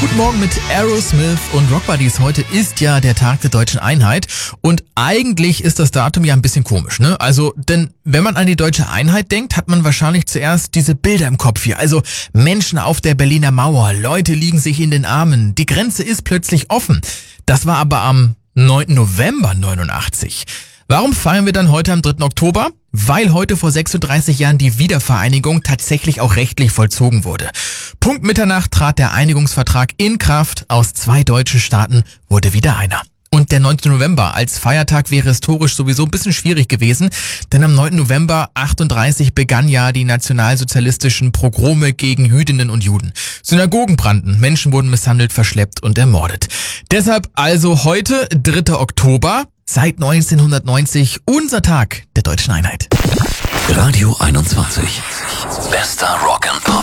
Guten Morgen mit Aerosmith und Rock Buddies. Heute ist ja der Tag der deutschen Einheit und eigentlich ist das Datum ja ein bisschen komisch, ne? Also, denn wenn man an die deutsche Einheit denkt, hat man wahrscheinlich zuerst diese Bilder im Kopf hier. Also Menschen auf der Berliner Mauer, Leute liegen sich in den Armen, die Grenze ist plötzlich offen. Das war aber am 9. November 89. Warum feiern wir dann heute am 3. Oktober? Weil heute vor 36 Jahren die Wiedervereinigung tatsächlich auch rechtlich vollzogen wurde. Punkt Mitternacht trat der Einigungsvertrag in Kraft. Aus 2 deutschen Staaten wurde wieder einer. Und der 9. November als Feiertag wäre historisch sowieso ein bisschen schwierig gewesen, denn am 9. November 38 begann ja die nationalsozialistischen Pogrome gegen Jüdinnen und Juden. Synagogen brannten, Menschen wurden misshandelt, verschleppt und ermordet. Deshalb also heute, 3. Oktober, seit 1990 unser Tag der deutschen Einheit. Radio 21. Bester Rock and Pop.